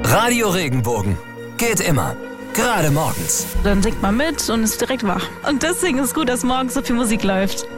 Radio Regenbogen. Geht immer. Gerade morgens. Dann singt man mit und ist direkt wach. Und deswegen ist es gut, dass morgens so viel Musik läuft.